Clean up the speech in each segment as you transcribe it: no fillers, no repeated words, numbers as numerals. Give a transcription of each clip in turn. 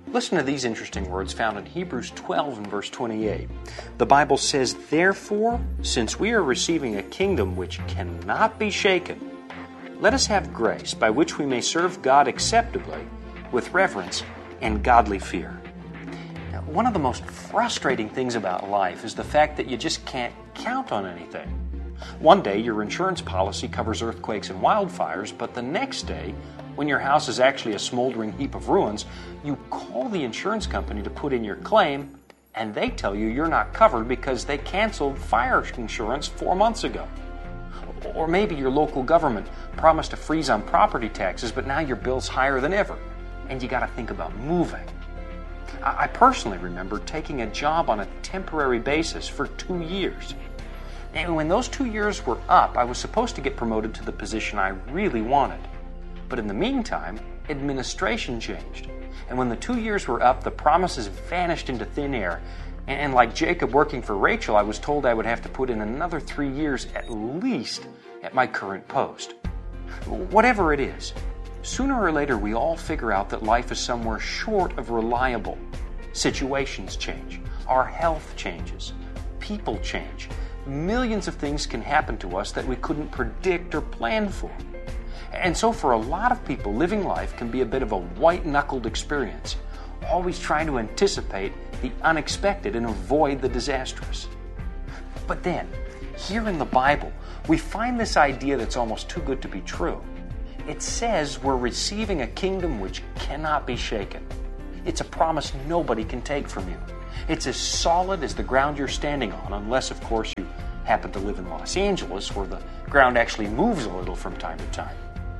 Listen to these interesting words found in Hebrews 12 and verse 28. The Bible says, "Therefore, since we are receiving a kingdom which cannot be shaken, let us have grace by which we may serve God acceptably with reverence and godly fear." Now, one of the most frustrating things about life is the fact that you just can't count on anything. One day your insurance policy covers earthquakes and wildfires, but the next day, when your house is actually a smoldering heap of ruins, you call the insurance company to put in your claim, and they tell you you're not covered because they canceled fire insurance 4 months ago. Or maybe your local government promised a freeze on property taxes, but now your bill's higher than ever, and you got to think about moving. I personally remember taking a job on a temporary basis for 2 years. And when those 2 years were up, I was supposed to get promoted to the position I really wanted. But in the meantime, administration changed. And when the 2 years were up, the promises vanished into thin air. And like Jacob working for Rachel, I was told I would have to put in another 3 years at least at my current post. Whatever it is, sooner or later we all figure out that life is somewhere short of reliable. Situations change. Our health changes. People change. Millions of things can happen to us that we couldn't predict or plan for. And so for a lot of people, living life can be a bit of a white-knuckled experience, always trying to anticipate the unexpected and avoid the disastrous. But then, here in the Bible, we find this idea that's almost too good to be true. It says we're receiving a kingdom which cannot be shaken. It's a promise nobody can take from you. It's as solid as the ground you're standing on, unless, of course, you happen to live in Los Angeles, where the ground actually moves a little from time to time.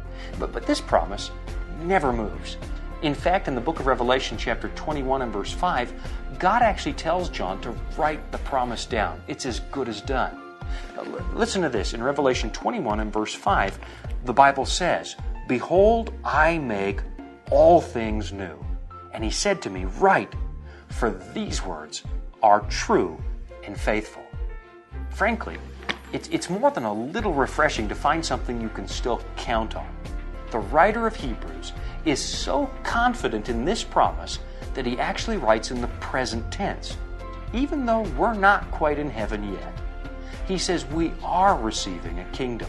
But this promise never moves. In fact, in the book of Revelation, chapter 21 and verse 5, God actually tells John to write the promise down. It's as good as done. Listen to this. In Revelation 21 and verse 5, the Bible says, "Behold, I make all things new." And he said to me, "Write, for these words are true and faithful." Frankly, it's more than a little refreshing to find something you can still count on. The writer of Hebrews is so confident in this promise that he actually writes in the present tense, even though we're not quite in heaven yet. He says we are receiving a kingdom,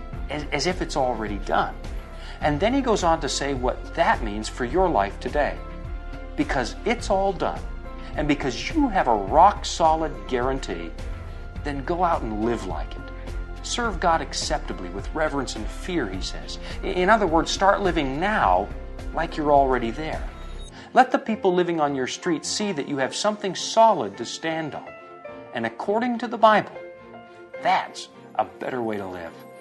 as if it's already done. And then he goes on to say what that means for your life today. Because it's all done, and because you have a rock-solid guarantee, then go out and live like it. Serve God acceptably with reverence and fear, he says. In other words, start living now like you're already there. Let the people living on your street see that you have something solid to stand on. And according to the Bible, that's a better way to live.